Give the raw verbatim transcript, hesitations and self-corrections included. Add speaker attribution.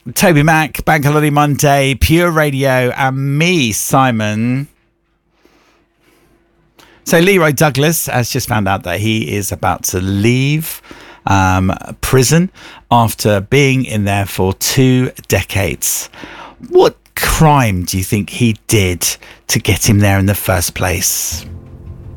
Speaker 1: Toby Mac, Bank Holiday Monday, Pure Radio, and me, Simon. So Leroy Douglas has just found out that he is about to leave um, prison after being in there for two decades. What crime do you think he did to get him there in the first place?